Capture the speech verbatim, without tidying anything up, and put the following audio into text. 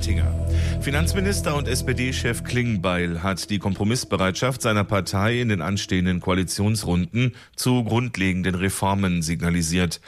Haltinger. Finanzminister und S P D-Chef Klingbeil hat die Kompromissbereitschaft seiner Partei in den anstehenden Koalitionsrunden zu grundlegenden Reformen signalisiert.